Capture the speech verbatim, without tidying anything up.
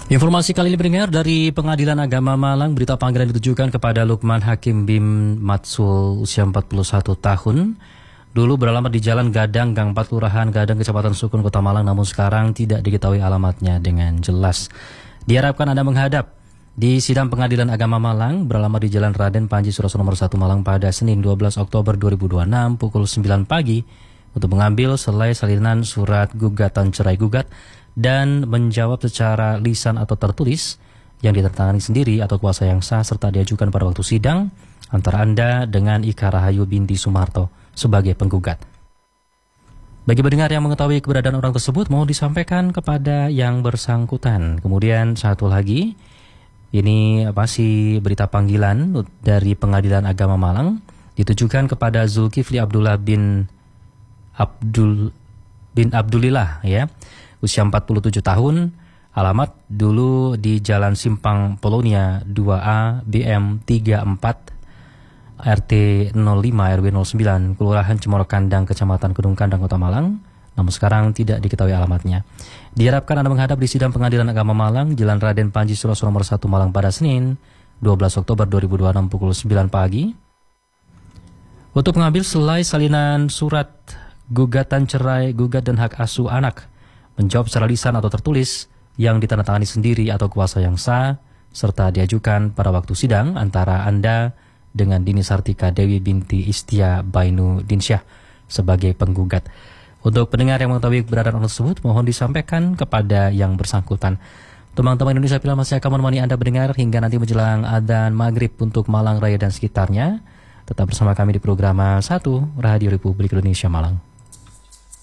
Informasi kali ini mendengar dari Pengadilan Agama Malang. Berita panggilan ditujukan kepada Lukman Hakim Bim Matsul, usia empat puluh satu tahun. Dulu beralamat di Jalan Gadang, Gang empat, Kelurahan Gadang, Kecamatan Sukun, Kota Malang. Namun sekarang tidak diketahui alamatnya dengan jelas. Diharapkan Anda menghadap di sidang Pengadilan Agama Malang beralamat di Jalan Raden Panji Suroso nomor satu Malang pada Senin dua belas Oktober dua ribu dua puluh enam pukul sembilan pagi untuk mengambil selai salinan surat gugatan cerai gugat dan menjawab secara lisan atau tertulis yang ditandatangani sendiri atau kuasa yang sah serta diajukan pada waktu sidang antara Anda dengan Ika Rahayu binti Sumarto sebagai penggugat. Bagi pendengar yang mengetahui keberadaan orang tersebut, mau disampaikan kepada yang bersangkutan. Kemudian satu lagi, ini masih berita panggilan dari Pengadilan Agama Malang ditujukan kepada Zulkifli Abdullah bin Abdul bin Abdulillah, ya, usia empat puluh tujuh tahun, alamat dulu di Jalan Simpang Polonia dua A B M tiga empat R T nol lima R W nol sembilan Kelurahan Cemoro Kandang, Kecamatan Kedung Kandang, Kota Malang. Namun sekarang tidak diketahui alamatnya. Diharapkan Anda menghadap di sidang Pengadilan Agama Malang, Jalan Raden Panji Suroso nomor satu Malang pada Senin dua belas Oktober dua ribu dua puluh enam pukul sembilan pagi untuk mengambil selai salinan surat gugatan cerai gugat dan hak asuh anak, menjawab secara lisan atau tertulis yang ditandatangani sendiri atau kuasa yang sah serta diajukan pada waktu sidang antara Anda dengan Dini Sartika Dewi binti Istia Bainu Dinsyah sebagai penggugat. Untuk pendengar yang mengetahui keberadaan orang tersebut, mohon disampaikan kepada yang bersangkutan. Teman-teman Indonesia Film masih akan menemani Anda mendengar hingga nanti menjelang adzan maghrib untuk Malang Raya dan sekitarnya. Tetap bersama kami di program satu Radio Republik Indonesia Malang.